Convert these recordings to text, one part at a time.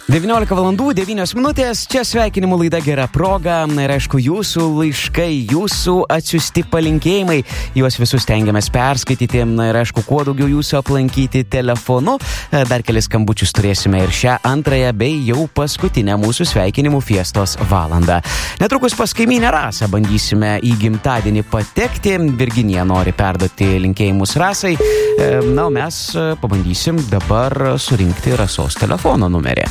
19 valandų 9 minutės, čia sveikinimų laida Gera proga ir aišku jūsų laiškai, jūsų atsiųsti palinkėjimai, juos visus stengiamės perskaityti ir aišku kuo daugiau jūsų aplankyti telefonu. Dar kelis skambučius turėsime ir šią antrąją bei jau paskutinę mūsų sveikinimų fiestos valandą. Netrukus pas kaimynę Rasą bandysime į gimtadienį patekti, Virginija nori perduoti linkėjimus Rasai, na o mes pabandysim dabar surinkti Rasos telefono numerį.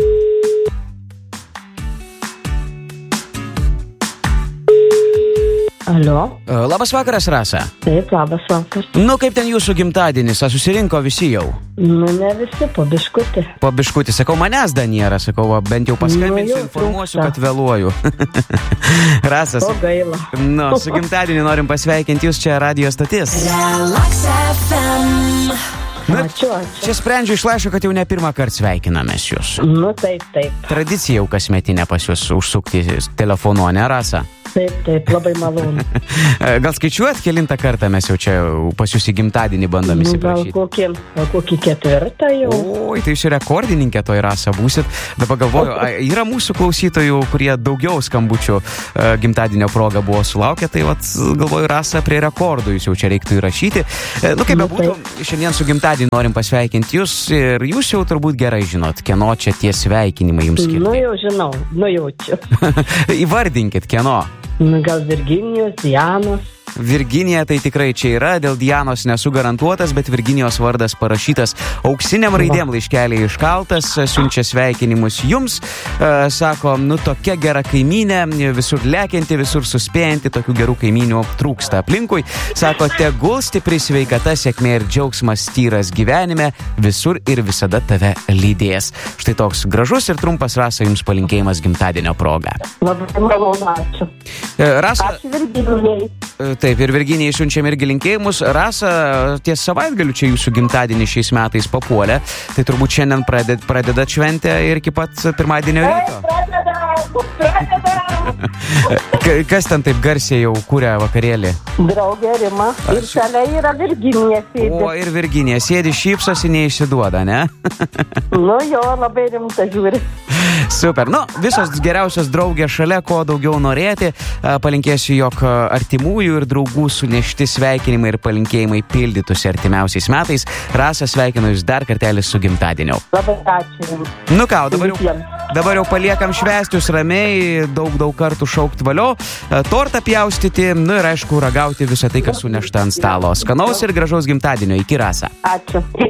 Alio. Labas vakaras, Rasa. Taip, labas vakaras. Nu, kaip ten jūsų gimtadienis? Ar susirinko visi jau? Nu, ne visi, po biškutį. Po biškutį. Sakau, manęs dar nėra. Sakau, bent jau paskambinsiu, informuosiu, kad vėluoju. Rasas. O gaila. Nu, su gimtadieniu norim pasveikinti jūs, čia Radio Stotis. Relax FM. Na, Ačiū. čia sprendžiu iš laiško, kad jau ne pirmą kartą sveikinamės jūs. Nu, taip. Tradicija jau kasmetinė pas jūs užsukti telefonu, ne, Rasa? Taip, labai malonu. Gal skaičiuojat kelintą kartą mes jau čia pas jūs į gimtadienį bandom įsiprašyti? Gal kokį ketvirtą jau. Oi, tai jūs rekordininkė toj, Rasa, būsit. Dabar galvoju, yra mūsų klausytojų, kurie daugiau skambučių gimtadienio proga buvo sulaukę, tai vat, galvoju, Rasa, prie rekordų jūs jau čia reiktų įrašyti. Nu, kaip bebūtų, šiandien su gimtadieniu norim pasveikinti jūs ir jūs jau turbūt gerai žinot, kieno čia tie sveikinimai jums skirti. Nu, jau žinau, nujaučiu. Įvardinkit, kieno. Gal Virginijos, Dianos. Virginija tai tikrai čia yra, dėl Dianos nesu garantuotas, bet Virginijos vardas parašytas auksiniam raidėm, laiškeliai iškaltas, siunčia sveikinimus jums, sako, nu tokia gera kaimynė, visur lekianti, visur suspėjanti, tokių gerų kaimynių trūksta aplinkui, sako, tegul stipri sveikata, sėkmė ir džiaugsmas tyras gyvenime, visur ir visada tave lydės. Štai toks gražus ir trumpas, Rasa, jums palinkėjimas gimtadienio proga. Labai malonu, ačiū. Rasa, ačiū Virginijai. Taip, ir Virginijai siunčiam irgi linkėjimus. Rasa, ties savaitgaliu čia jūsų gimtadienį šiais metais papuolė, tai turbūt šiandien pradedat šventę ir iki pat pirmadienio ryto. Kas ten taip garsiai jau kūrė vakarėlį? Draugė Rima. Ir šalia yra Virginija sėdi. O, ir Virginija sėdi, šypsosi, neišsiduoda, ne? Nu jo, labai rimta žiūri. Super. Nu, visos geriausios draugės šalia, ko daugiau norėti. Palinkėsiu, jog artimųjų ir draugų sunešti sveikinimai ir palinkėjimai pildytųsi artimiausiais metais. Rasa, sveikinu jūs dar kartelį su gimtadieniu. Labai ačiū jums. Nu ką, dabar jau paliekam švęsti jūs ramiai, daug kartų šaukt valio, tortą pjaustyti, nu ir aišku, ragauti visą tai, kas sunešta ant stalo. Skanaus ir gražaus gimtadienio. Iki, Rasa. Ačiū.